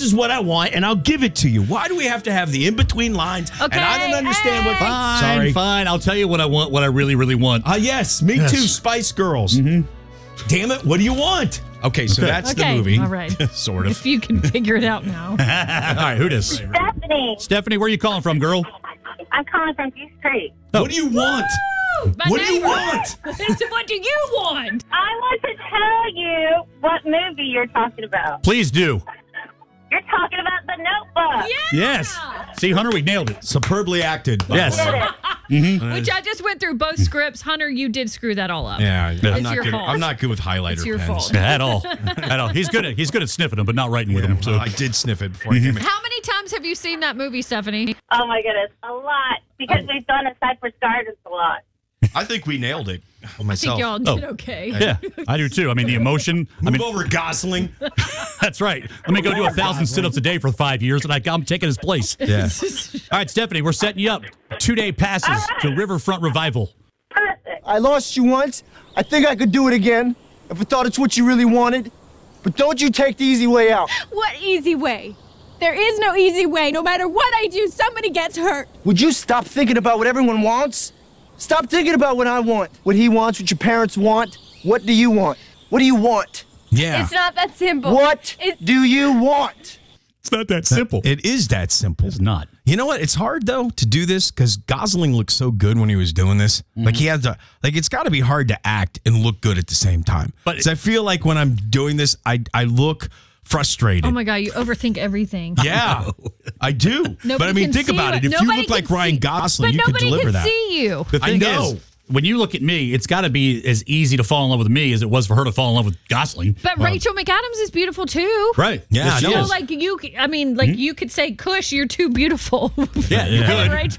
this is what I want, and I'll give it to you. Why do we have to have the in-between lines? Okay, and I don't understand what... Fine. I'll tell you what I want, what I really, really want. Yes, me too, Spice Girls. Mm-hmm. Damn it, what do you want? Okay, so that's the movie. All right. Sort of. If you can figure it out now. All right, who this? Stephanie. Stephanie, where are you calling from, girl? I'm calling from Goose Creek. What do you want? What do you want? What do you want? I want to tell you what movie you're talking about. Please do. You're talking about The Notebook. Yes. See, Hunter, we nailed it. Superbly acted. Yes. Which I just went through both scripts. Hunter, you did screw that all up. Yeah, It's your fault. I'm not good with highlighter It's your pens. fault. At all. He's good at sniffing them, but not writing with them. So I did sniff it before I came in. How many times have you seen that movie, Stephanie? Oh, my goodness. A lot. Because we've done a Cypress Gardens a lot. I think we nailed it. I Myself. think y'all did okay. yeah, I do too. I mean, the emotion. Move over, Gosling. That's right. Let me go do 1,000 sit-ups a day for 5 years, and I'm taking his place. Yeah. All right, Stephanie, we're setting you up. 2-day passes to Riverfront Revival. Perfect. I lost you once. I think I could do it again if I thought it's what you really wanted. But don't you take the easy way out. What easy way? There is no easy way. No matter what I do, somebody gets hurt. Would you stop thinking about what everyone wants? Stop thinking about what I want, what he wants, what your parents want. What do you want? What do you want? Yeah. It's not that simple. What do you want? It's not that simple. It is that simple. It's not. You know what? It's hard though to do this because Gosling looked so good when he was doing this. Like he had to, it's got to be hard to act and look good at the same time. But I feel like when I'm doing this, I look frustrated. Oh my God, you overthink everything. Yeah, I do. But I mean, can think see about what- it. If you nobody look like can Ryan see- Gosling, but you could nobody deliver can that. see you. The thing I know. is, when you look at me, it's got to be as easy to fall in love with me as it was for her to fall in love with Gosling. But Rachel McAdams is beautiful too. Right. Yeah, Yes, she I know. So is. like you, I mean, like you could say, "Kush, you're too beautiful." Yeah, you could. Rachel